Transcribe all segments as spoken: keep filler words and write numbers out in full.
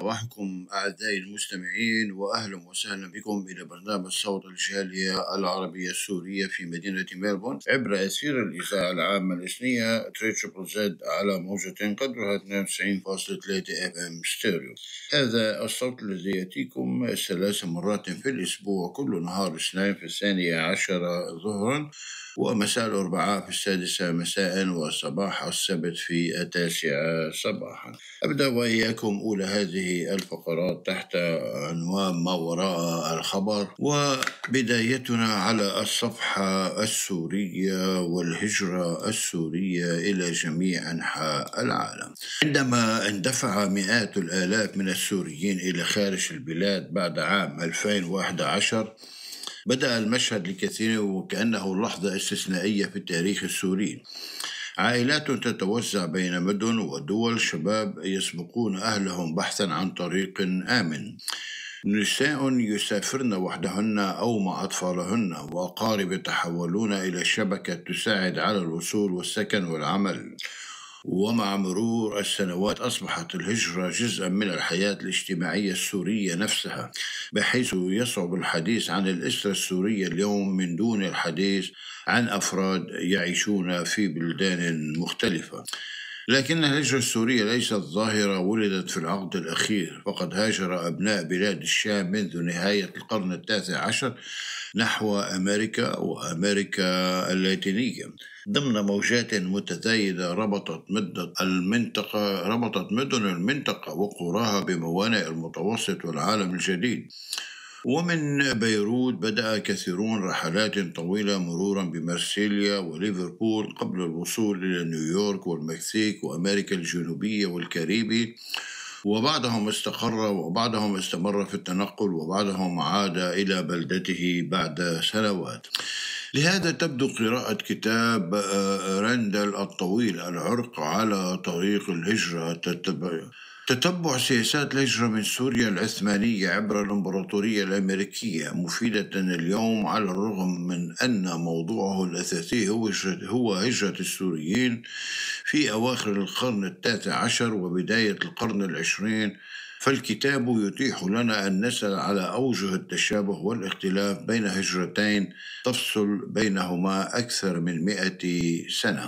صباحكم أعزائي المستمعين، وأهلا وسهلا بكم إلى برنامج صوت الجالية العربية السورية في مدينة ميلبورن عبر أثير الإذاعة العامة الإثنية تريبل زد على موجة قدرها اثنين وتسعين فاصلة ثلاثة اف ام ستيريو. هذا الصوت الذي يأتيكم ثلاث مرات في الأسبوع، كل نهار اثنين في الثانية عشرة ظهرا، ومساء الأربعاء في السادسة مساء، وصباح السبت في التاسعة صباحا. أبدأ وإياكم أولى هذه الفقرات تحت عنوان ما وراء الخبر، وبدايتنا على الصفحة السورية والهجرة السورية إلى جميع أنحاء العالم. عندما اندفع مئات الآلاف من السوريين إلى خارج البلاد بعد عام ألفين وأحد عشر، بدأ المشهد لكثير وكأنه لحظة استثنائية في التاريخ السوري. عائلات تتوزع بين مدن ودول، شباب يسبقون أهلهم بحثا عن طريق آمن، نساء يسافرن وحدهن أو مع أطفالهن، وأقارب يتحولون إلى شبكة تساعد على الوصول والسكن والعمل. ومع مرور السنوات أصبحت الهجرة جزءا من الحياة الاجتماعية السورية نفسها، بحيث يصعب الحديث عن الأسرة السورية اليوم من دون الحديث عن أفراد يعيشون في بلدان مختلفة. لكن الهجرة السورية ليست ظاهرة ولدت في العقد الأخير، فقد هاجر أبناء بلاد الشام منذ نهاية القرن التاسع عشر نحو أمريكا وأمريكا اللاتينية ضمن موجات متزايدة ربطت مدة المنطقة ربطت مدن المنطقة وقراها بموانئ المتوسط والعالم الجديد. ومن بيروت بدأ كثيرون رحلات طويلة مرورا بمارسيليا وليفربول قبل الوصول إلى نيويورك والمكسيك وأمريكا الجنوبية والكاريبي، وبعضهم استقر وبعضهم استمر في التنقل وبعضهم عاد إلى بلدته بعد سنوات. لهذا تبدو قراءة كتاب راندل الطويل العرق على طريق الهجرة تتبع تتبع سياسات الهجرة من سوريا العثمانية عبر الإمبراطورية الأمريكية مفيدة اليوم، على الرغم من أن موضوعه الأساسي هو هو هجرة السوريين في أواخر القرن التاسع عشر وبداية القرن العشرين. فالكتاب يتيح لنا أن نسأل على أوجه التشابه والاختلاف بين هجرتين تفصل بينهما أكثر من مئة سنة.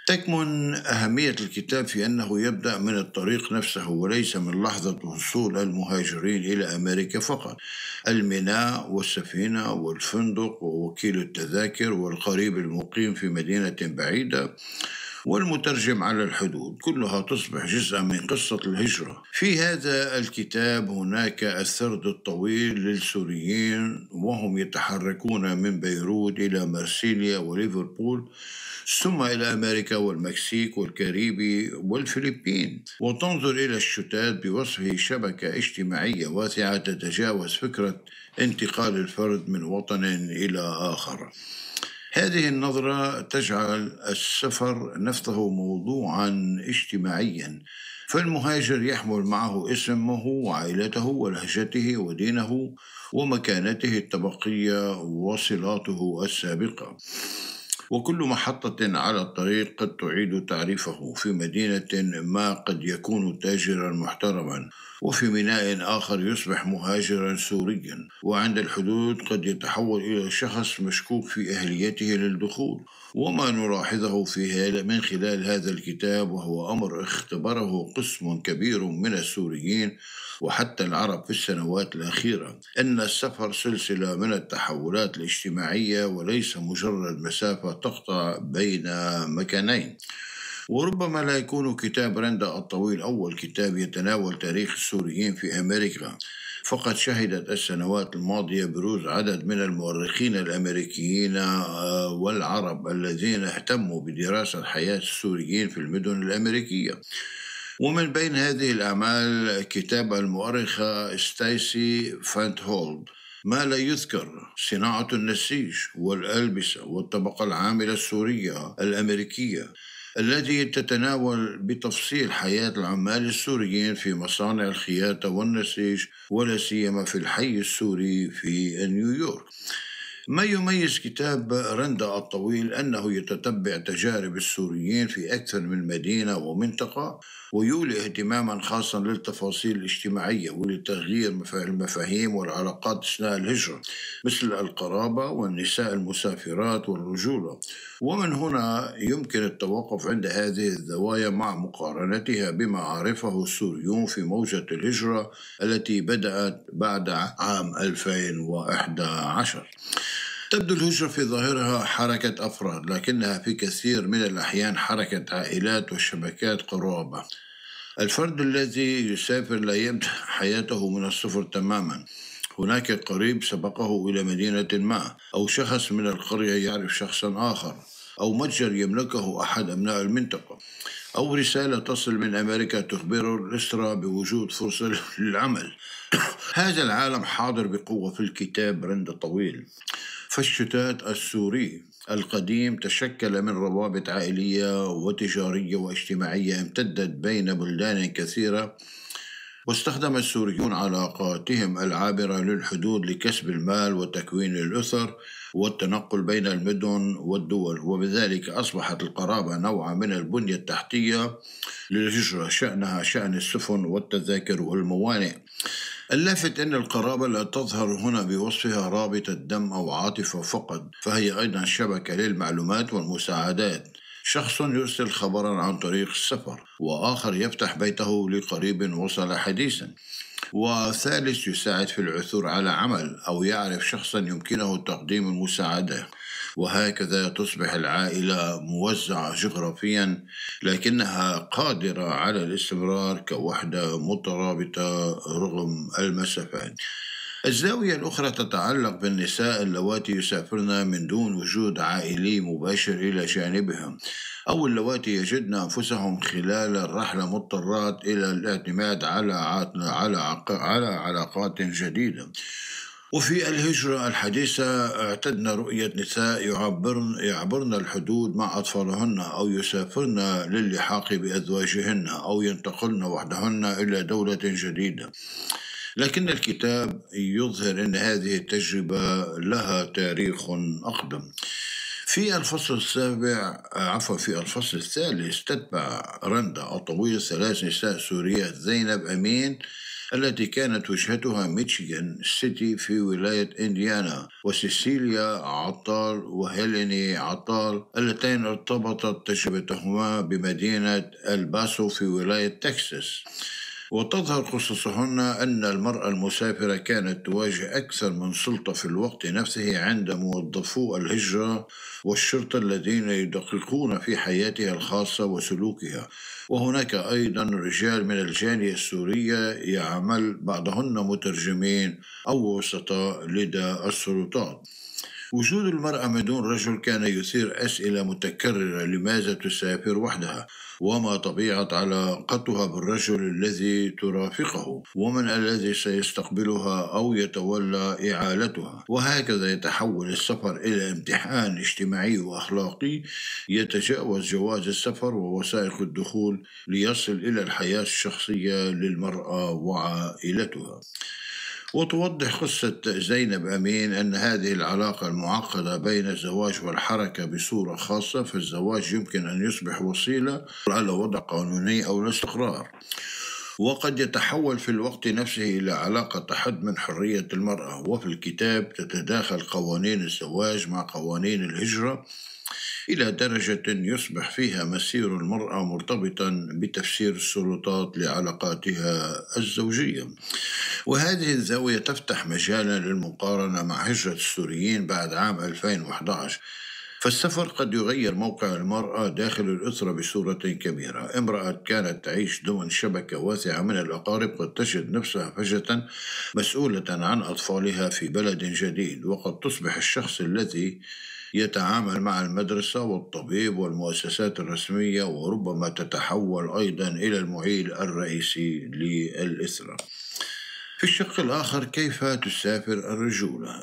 تكمن أهمية الكتاب في أنه يبدأ من الطريق نفسه وليس من لحظة وصول المهاجرين إلى أمريكا فقط. الميناء والسفينة والفندق ووكيل التذاكر والقريب المقيم في مدينة بعيدة والمترجم على الحدود كلها تصبح جزءا من قصة الهجرة. في هذا الكتاب هناك السرد الطويل للسوريين وهم يتحركون من بيروت إلى مرسيليا وليفربول، ثم إلى أمريكا والمكسيك والكاريبي والفلبين، وتنظر إلى الشتات بوصفه شبكة اجتماعية واسعة تتجاوز فكرة انتقال الفرد من وطن إلى آخر. هذه النظرة تجعل السفر نفسه موضوعا اجتماعيا، فالمهاجر يحمل معه اسمه وعائلته ولهجته ودينه ومكانته الطبقية وصلاته السابقة، وكل محطة على الطريق قد تعيد تعريفه. في مدينة ما قد يكون تاجرا محترما، وفي ميناء آخر يصبح مهاجرا سوريا، وعند الحدود قد يتحول إلى شخص مشكوك في أهليته للدخول. وما نلاحظه في من خلال هذا الكتاب، وهو أمر اختبره قسم كبير من السوريين وحتى العرب في السنوات الأخيرة، أن السفر سلسلة من التحولات الاجتماعية وليس مجرد مسافة تقطع بين مكانين. وربما لا يكون كتاب رندا الطويل أول كتاب يتناول تاريخ السوريين في أمريكا، فقد شهدت السنوات الماضية بروز عدد من المؤرخين الأمريكيين والعرب الذين اهتموا بدراسة حياة السوريين في المدن الأمريكية. ومن بين هذه الأعمال كتاب المؤرخة ستايسي فانتهولد ما لا يذكر، صناعة النسيج والألبسة والطبقة العاملة السورية الأمريكية، التي تتناول بتفصيل حياة العمال السوريين في مصانع الخياطة والنسيج، ولا سيما في الحي السوري في نيويورك. ما يميز كتاب رندا الطويل أنه يتتبع تجارب السوريين في أكثر من مدينة ومنطقة، ويولي اهتماما خاصا للتفاصيل الاجتماعية ولتغيير مفا- المفاهيم والعلاقات أثناء الهجرة، مثل القرابة والنساء المسافرات والرجولة. ومن هنا يمكن التوقف عند هذه الزوايا مع مقارنتها بما عرفه السوريون في موجة الهجرة التي بدأت بعد عام ألفين وإحدى عشر. تبدو الهجرة في ظاهرها حركة أفراد، لكنها في كثير من الأحيان حركة عائلات وشبكات قرابة. الفرد الذي يسافر لا يبدأ حياته من الصفر تماما. هناك قريب سبقه إلى مدينة ما، أو شخص من القرية يعرف شخصا آخر، أو متجر يملكه أحد أبناء المنطقة، أو رسالة تصل من أمريكا تخبر الأسرة بوجود فرصة للعمل. هذا العالم حاضر بقوة في الكتاب رند طويل. فالشتات السوري القديم تشكل من روابط عائلية وتجارية واجتماعية امتدت بين بلدان كثيرة، واستخدم السوريون علاقاتهم العابرة للحدود لكسب المال وتكوين الأسر والتنقل بين المدن والدول، وبذلك أصبحت القرابة نوعا من البنية التحتية للهجرة، شأنها شأن السفن والتذاكر والموانئ. اللافت أن القرابة لا تظهر هنا بوصفها رابطة دم أو عاطفة فقط، فهي أيضا شبكة للمعلومات والمساعدات. شخص يرسل خبرا عن طريق السفر، وآخر يفتح بيته لقريب وصل حديثا، وثالث يساعد في العثور على عمل أو يعرف شخصا يمكنه تقديم المساعدة. وهكذا تصبح العائلة موزعة جغرافيا، لكنها قادرة على الاستمرار كوحدة مترابطة رغم المسافات. الزاوية الأخرى تتعلق بالنساء اللواتي يسافرن من دون وجود عائلي مباشر إلى جانبهم، أو اللواتي يجدن أنفسهم خلال الرحلة مضطرات إلى الاعتماد على على على علاقات جديدة. وفي الهجرة الحديثة اعتدنا رؤية نساء يعبرن, يعبرن الحدود مع أطفالهن، أو يسافرن للحاق بأزواجهن، أو ينتقلن وحدهن إلى دولة جديدة. لكن الكتاب يظهر أن هذه التجربة لها تاريخ أقدم. في الفصل السابع عفوا في الفصل الثالث تتبع رندا الطويل ثلاث نساء سوريات: زينب أمين التي كانت وجهتها ميشيغان سيتي في ولاية إنديانا، وسيسيليا عطال وهيليني عطال اللتين ارتبطت تجربتهما بمدينة الباسو في ولاية تكساس. وتظهر قصصهن أن المرأة المسافرة كانت تواجه أكثر من سلطة في الوقت نفسه عند موظفو الهجرة والشرطة الذين يدققون في حياتها الخاصة وسلوكها. وهناك أيضا رجال من الجالية السورية يعمل بعضهن مترجمين أو وسطاء لدى السلطات. وجود المرأة من دون رجل كان يثير أسئلة متكررة: لماذا تسافر وحدها؟ وما طبيعة علاقتها بالرجل الذي ترافقه؟ ومن الذي سيستقبلها أو يتولى إعالتها؟ وهكذا يتحول السفر إلى امتحان اجتماعي وأخلاقي يتجاوز جواز السفر ووثائق الدخول ليصل إلى الحياة الشخصية للمرأة وعائلتها. وتوضح قصة زينب أمين أن هذه العلاقة المعقدة بين الزواج والحركة بصورة خاصة، فالزواج يمكن أن يصبح وسيلة على وضع قانوني أو الاستقرار، وقد يتحول في الوقت نفسه إلى علاقة تحد من حرية المرأة. وفي الكتاب تتداخل قوانين الزواج مع قوانين الهجرة إلى درجة يصبح فيها مسير المرأة مرتبطا بتفسير السلطات لعلاقاتها الزوجية. وهذه الزاوية تفتح مجالا للمقارنة مع هجرة السوريين بعد عام ألفين وأحد عشر. فالسفر قد يغير موقع المرأة داخل الأسرة بصورة كبيرة. امرأة كانت تعيش ضمن شبكة واسعة من الأقارب قد تجد نفسها فجأة مسؤولة عن أطفالها في بلد جديد، وقد تصبح الشخص الذي يتعامل مع المدرسة والطبيب والمؤسسات الرسمية، وربما تتحول أيضا إلى المعيل الرئيسي للأسرة. في الشق الآخر كيف تسافر الرجولة؟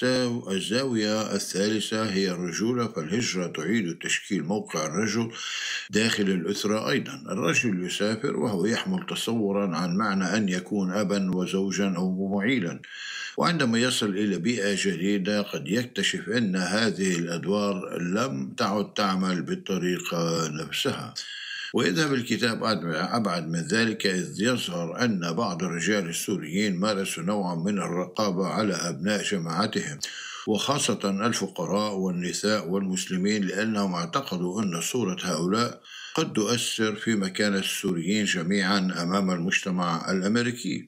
الزاوية الثالثة هي الرجولة. فالهجرة تعيد تشكيل موقع الرجل داخل الأسرة أيضا. الرجل يسافر وهو يحمل تصورا عن معنى أن يكون أبا وزوجا أو معيلا، وعندما يصل إلى بيئة جديدة قد يكتشف أن هذه الأدوار لم تعد تعمل بالطريقة نفسها. ويذهب الكتاب أبعد من ذلك، إذ يظهر أن بعض الرجال السوريين مارسوا نوعا من الرقابة على أبناء جماعتهم، وخاصة الفقراء والنساء والمسلمين، لأنهم اعتقدوا أن صورة هؤلاء قد تؤثر في مكانة السوريين جميعا أمام المجتمع الأمريكي،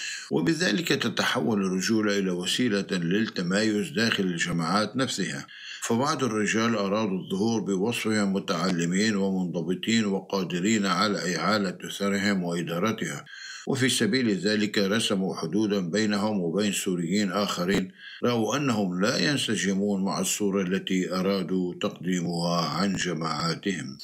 وبذلك تتحول الرجولة إلى وسيلة للتمايز داخل الجماعات نفسها. فبعض الرجال أرادوا الظهور بوصفهم متعلمين ومنضبطين وقادرين على إعالة أسرهم وإدارتها، وفي سبيل ذلك رسموا حدودا بينهم وبين سوريين آخرين رأوا أنهم لا ينسجمون مع الصورة التي أرادوا تقديمها عن جماعاتهم.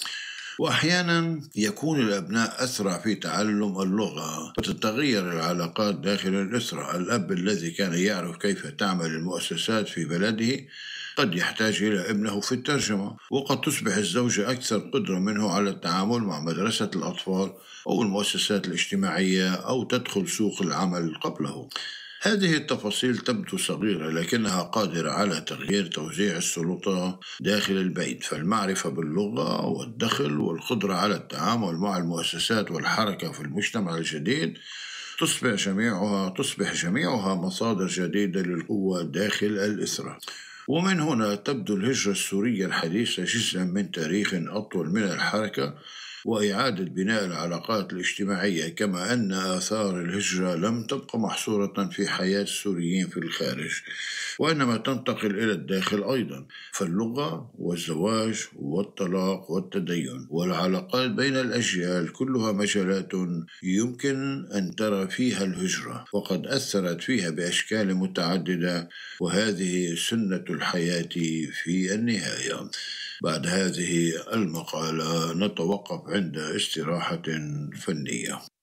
وأحيانا يكون الأبناء أسرع في تعلم اللغة، فتتغير العلاقات داخل الأسرة. الأب الذي كان يعرف كيف تعمل المؤسسات في بلده قد يحتاج إلى ابنه في الترجمة، وقد تصبح الزوجة أكثر قدرة منه على التعامل مع مدرسة الأطفال أو المؤسسات الاجتماعية أو تدخل سوق العمل قبله. هذه التفاصيل تبدو صغيرة لكنها قادرة على تغيير توزيع السلطة داخل البيت. فالمعرفة باللغة والدخل والقدرة على التعامل مع المؤسسات والحركة في المجتمع الجديد تصبح جميعها تصبح جميعها مصادر جديدة للقوة داخل الأسرة. ومن هنا تبدو الهجرة السورية الحديثة جزءا من تاريخ أطول من الحركة وإعادة بناء العلاقات الاجتماعية، كما أن آثار الهجرة لم تبقى محصورة في حياة السوريين في الخارج، وإنما تنتقل إلى الداخل أيضا. فاللغة والزواج والطلاق والتدين والعلاقات بين الأجيال كلها مجالات يمكن أن ترى فيها الهجرة، وقد أثرت فيها بأشكال متعددة، وهذه سنة الحياة في النهاية. بعد هذه المقالة نتوقف عند استراحة فنية.